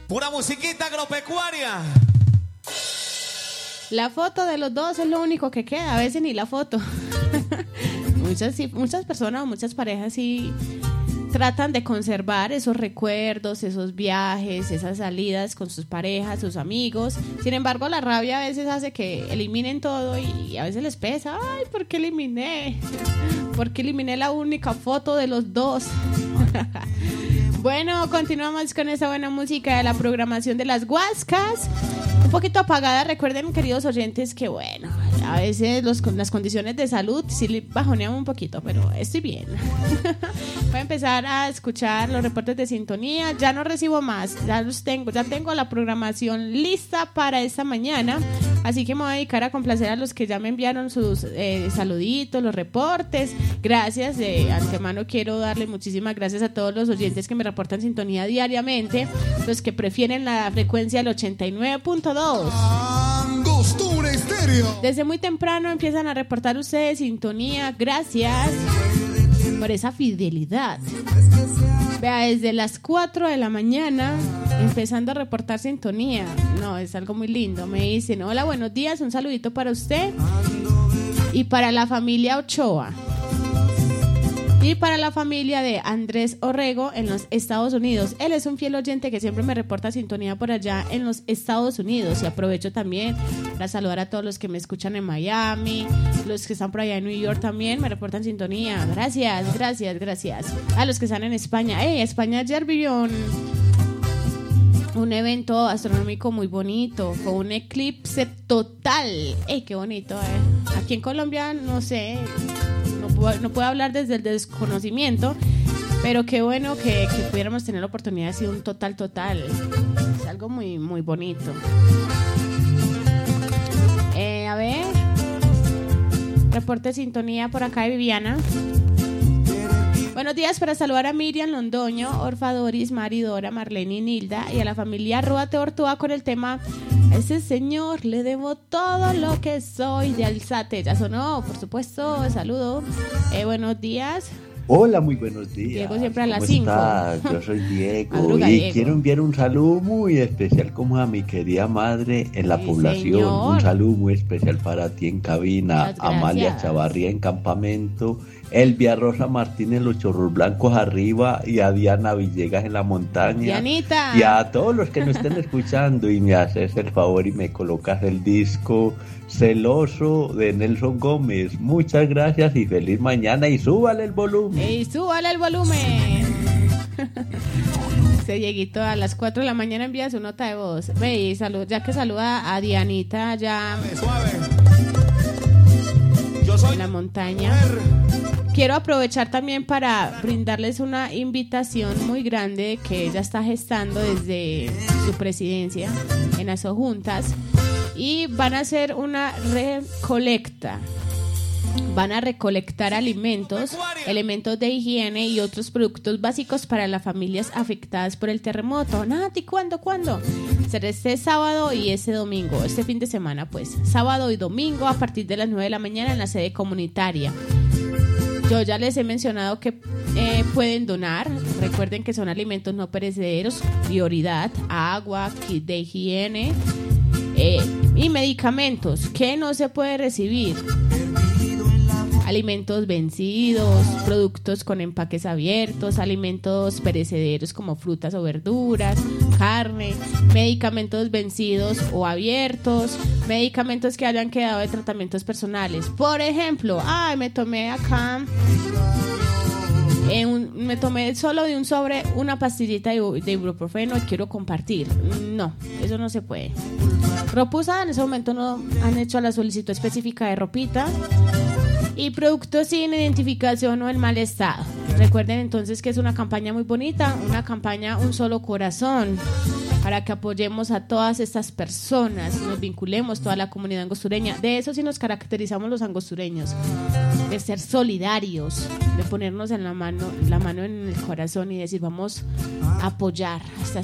Pura musiquita agropecuaria. La foto de los dos es lo único que queda, a veces ni la foto. Muchas personas o muchas parejas sí tratan de conservar esos recuerdos, esos viajes, esas salidas con sus parejas, sus amigos. Sin embargo, la rabia a veces hace que eliminen todo y a veces les pesa. Ay, ¿por qué eliminé? ¿Por qué eliminé la única foto de los dos? Bueno, continuamos con esa buena música de la programación de las Huascas. Un poquito apagada, recuerden, queridos oyentes, que bueno, a veces las condiciones de salud sí le bajonean un poquito, pero estoy bien. Voy a empezar a escuchar los reportes de sintonía. Ya no recibo más, ya tengo la programación lista para esta mañana. Así que me voy a dedicar a complacer a los que ya me enviaron sus saluditos, los reportes. Gracias, de antemano quiero darle muchísimas gracias a todos los oyentes que me reportan sintonía diariamente, los que prefieren la frecuencia del 89.2. Angostura Estéreo. Desde muy temprano empiezan a reportar ustedes sintonía. Gracias por esa fidelidad. Vea, desde las 4 de la mañana empezando a reportar sintonía. No, es algo muy lindo. Me dicen, hola, buenos días, un saludito para usted y para la familia Ochoa y para la familia de Andrés Orrego en los Estados Unidos. Él es un fiel oyente que siempre me reporta sintonía por allá en los Estados Unidos. Y aprovecho también para saludar a todos los que me escuchan en Miami, los que están por allá en New York también me reportan sintonía. Gracias. A los que están en España. España ayer vivió un evento astronómico muy bonito, con un eclipse total. Qué bonito. Aquí en Colombia, no sé, no puedo hablar desde el desconocimiento, pero qué bueno que pudiéramos tener la oportunidad de hacer un total. Es algo muy, muy bonito. A ver, reporte de sintonía por acá de Viviana. Buenos días, para saludar a Miriam Londoño, Orfa Doris, Maridora, Marlene y Nilda, y a la familia Róate Ortúa con el tema a ese señor le debo todo lo que soy, de Alzate. Ya sonó, por supuesto, saludo. Buenos días. Hola, muy buenos días. Diego siempre a las 5. ¿Cómo estás? Yo soy Diego. Madruga, y Diego. Quiero enviar un saludo muy especial como a mi querida madre en la Sí, población. señor. Un saludo muy especial para ti en cabina, Muchas gracias. Amalia Chavarría en campamento, Elvia Rosa Martínez en los Chorros Blancos arriba y a Diana Villegas en la montaña. Dianita. Y a todos los que nos estén escuchando y me haces el favor y me colocas el disco Celoso de Nelson Gómez. Muchas gracias y feliz mañana y súbale el volumen. Súbale el volumen. Ese Dieguito a las 4 de la mañana envía su nota de voz. Ve y ya que saluda a Dianita ya Suave. Yo soy en la montaña. Quiero aprovechar también para brindarles una invitación muy grande que ella está gestando desde su presidencia en las juntas, y van a hacer una recolecta. Van a recolectar alimentos, elementos de higiene y otros productos básicos para las familias afectadas por el terremoto. Nati, ¿cuándo? Será este sábado y este domingo, este fin de semana, pues. Sábado y domingo a partir de las 9 de la mañana en la sede comunitaria. Yo ya les he mencionado que pueden donar. Recuerden que son alimentos no perecederos, prioridad, agua, kit de higiene y medicamentos que no se puede recibir. Alimentos vencidos, productos con empaques abiertos, alimentos perecederos como frutas o verduras, carne, medicamentos vencidos o abiertos, medicamentos que hayan quedado de tratamientos personales. Por ejemplo, me tomé acá, me tomé solo de un sobre una pastillita de ibuprofeno y quiero compartir. No, eso no se puede. Ropusa en ese momento no han hecho la solicitud específica de ropita. Y productos sin identificación o en mal estado. Recuerden entonces que es una campaña muy bonita, una campaña Un Solo Corazón, para que apoyemos a todas estas personas, nos vinculemos toda la comunidad angostureña. De eso sí nos caracterizamos los angostureños, de ser solidarios, de ponernos en la mano en el corazón y decir vamos a apoyar a estas